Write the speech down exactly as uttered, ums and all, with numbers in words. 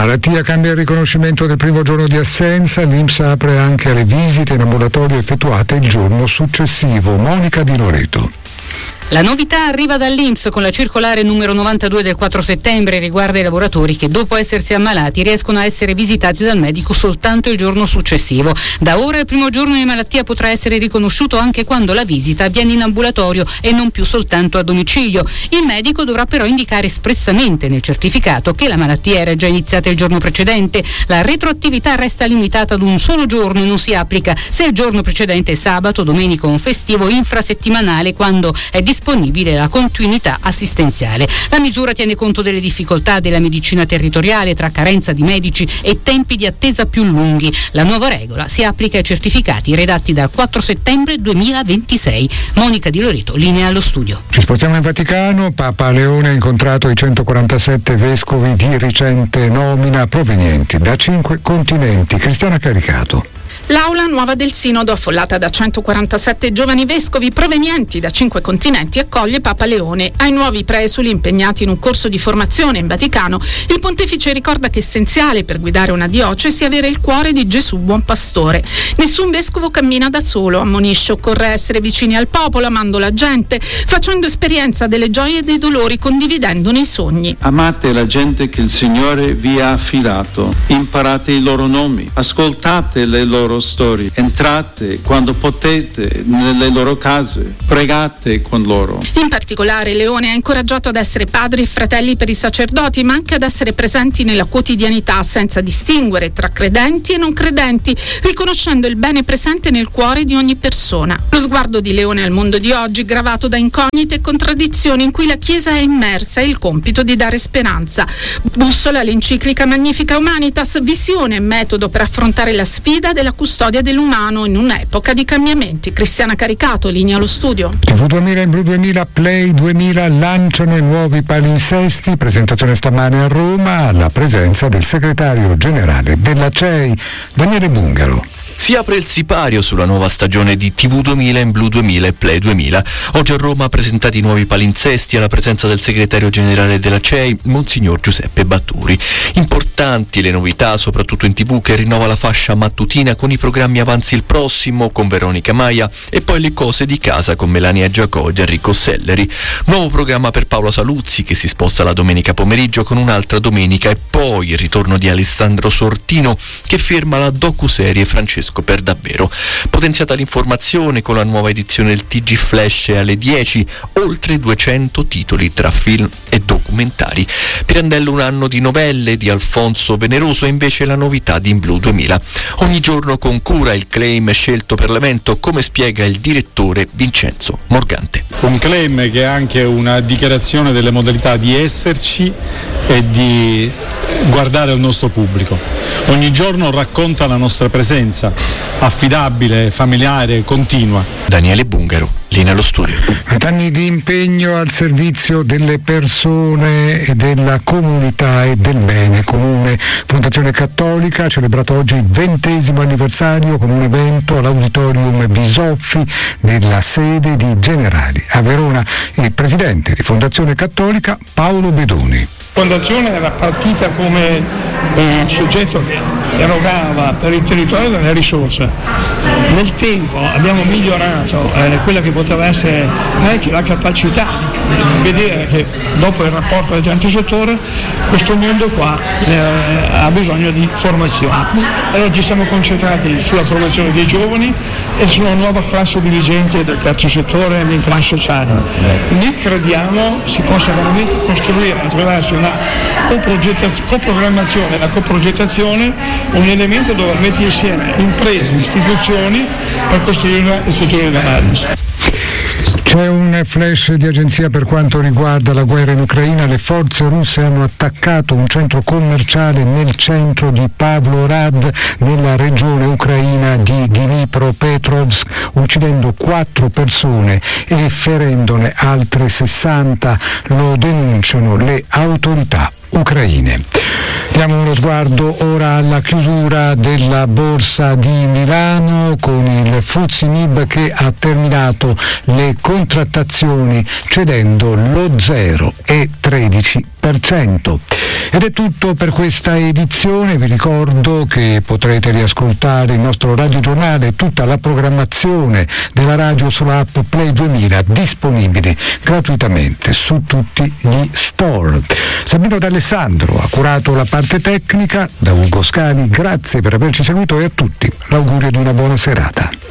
Malattia cambia il riconoscimento del primo giorno di assenza, l'I N P S apre anche alle visite in ambulatorio effettuate il giorno successivo. Monica Di Loreto. La novità arriva dall'I N P S con la circolare numero novantadue del quattro settembre, riguarda i lavoratori che dopo essersi ammalati riescono a essere visitati dal medico soltanto il giorno successivo. Da ora il primo giorno di malattia potrà essere riconosciuto anche quando la visita avviene in ambulatorio e non più soltanto a domicilio. Il medico dovrà però indicare espressamente nel certificato che la malattia era già iniziata il giorno precedente. La retroattività resta limitata ad un solo giorno e non si applica se il giorno precedente è sabato, domenica o un festivo infrasettimanale, quando è disponibile la continuità assistenziale. La misura tiene conto delle difficoltà della medicina territoriale tra carenza di medici e tempi di attesa più lunghi. La nuova regola si applica ai certificati redatti dal quattro settembre duemilaventisei. Monica Di Loreto, linea allo studio. Ci spostiamo in Vaticano. Papa Leone ha incontrato i centoquarantasette vescovi di recente nomina provenienti da cinque continenti. Cristiana Caricato. L'aula nuova del Sinodo, affollata da centoquarantasette giovani vescovi provenienti da cinque continenti, accoglie Papa Leone. Ai nuovi presuli impegnati in un corso di formazione in Vaticano, il pontefice ricorda che è essenziale per guidare una diocesi avere il cuore di Gesù buon pastore. Nessun vescovo cammina da solo, ammonisce, occorre essere vicini al popolo, amando la gente, facendo esperienza delle gioie e dei dolori, condividendone i sogni. Amate la gente che il Signore vi ha affidato, imparate i loro nomi, ascoltate le loro storie, entrate quando potete nelle loro case, pregate con loro. In particolare Leone ha incoraggiato ad essere padri e fratelli per i sacerdoti, ma anche ad essere presenti nella quotidianità senza distinguere tra credenti e non credenti, riconoscendo il bene presente nel cuore di ogni persona. Lo sguardo di Leone al mondo di oggi, gravato da incognite e contraddizioni in cui la Chiesa è immersa, è il compito di dare speranza. Bussola l'enciclica Magnifica Humanitas, visione e metodo per affrontare la sfida della custodia dell'umano in un'epoca di cambiamenti. Cristiana Caricato, linea allo studio. tivù duemila e Blu duemila, Play duemila lanciano i nuovi palinsesti, presentazione stamane a Roma alla presenza del segretario generale della C E I, Daniele Bungaro. Si apre il sipario sulla nuova stagione di tivù duemila in Blu duemila e Play duemila. Oggi a Roma presentati i nuovi palinsesti alla presenza del segretario generale della C E I, Monsignor Giuseppe Batturi. Importanti le novità, soprattutto in tivù, che rinnova la fascia mattutina con i programmi Avanzi il prossimo con Veronica Maia e poi Le cose di casa con Melania Giacò ed Enrico Selleri. Nuovo programma per Paola Saluzzi che si sposta la domenica pomeriggio con un'altra domenica, e poi il ritorno di Alessandro Sortino che firma la docuserie Francesco per davvero. Potenziata l'informazione con la nuova edizione del T G Flash alle dieci, oltre duecento titoli tra film e documentari. Pirandello un anno di novelle di Alfonso Veneroso, invece la novità di In Blu duemila. Ogni giorno con cura il claim scelto per l'evento, come spiega il direttore Vincenzo Morgante. Un claim che è anche una dichiarazione delle modalità di esserci e di guardare al nostro pubblico. Ogni giorno racconta la nostra presenza, affidabile, familiare, continua. Daniele Bungaro, linea allo studio. Anni di impegno al servizio delle persone e della comunità e del bene comune. Fondazione Cattolica ha celebrato oggi il ventesimo anniversario con un evento all'Auditorium Bisoffi nella sede di Generali a Verona. Il presidente di Fondazione Cattolica, Paolo Bedoni. Fondazione era partita come un soggetto che erogava per il territorio delle risorse. Nel tempo abbiamo migliorato eh, quella che poteva essere anche la capacità di vedere che dopo il rapporto del terzo settore questo mondo qua eh, ha bisogno di formazione. Allora ci siamo concentrati sulla formazione dei giovani e sulla nuova classe dirigente del terzo settore e dei plan sociali. Noi crediamo si possa veramente costruire attraverso la coprogrammazione e la coprogettazione un elemento dove metti insieme imprese, istituzioni per costruire il settore dell'analisi. C'è un flash di agenzia per quanto riguarda la guerra in Ucraina. Le forze russe hanno attaccato un centro commerciale nel centro di Pavlorad, nella regione ucraina di Dnipropetrovsk, uccidendo quattro persone e ferendone altre sessanta. Lo denunciano le autorità ucraine. Diamo uno sguardo ora alla chiusura della borsa di Milano con il F T S E M I B che ha terminato le contrattazioni cedendo lo zero virgola tredici per cento. Ed è tutto per questa edizione. Vi ricordo che potrete riascoltare il nostro radiogiornale e tutta la programmazione della radio sulla app Play duemila, disponibile gratuitamente su tutti gli store. Sabino D'Alessandro ha curato la parte tecnica. Da Ugo Scali, grazie per averci seguito e a tutti l'augurio di una buona serata.